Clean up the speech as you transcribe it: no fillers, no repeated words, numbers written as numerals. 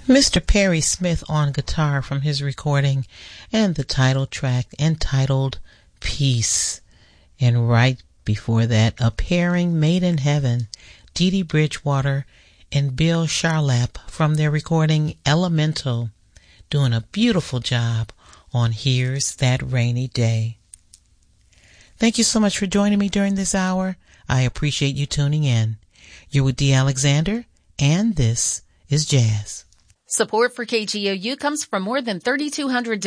Mr. Perry Smith on guitar from his recording, and the title track entitled Peace. And right before that, A Pairing Made in Heaven, Dee Dee Bridgewater and Bill Charlap from their recording Elemental, doing a beautiful job on Here's That Rainy Day. Thank you so much for joining me during this hour. I appreciate you tuning in. You're with Dee Alexander, and this is Jazz. Support for KGOU comes from more than 3,200